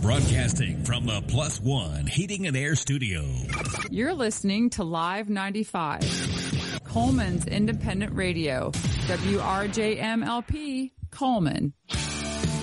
Broadcasting from the Plus One Heating and Air Studio. You're listening to Live 95, Coleman's Independent Radio, WRJMLP, Coleman.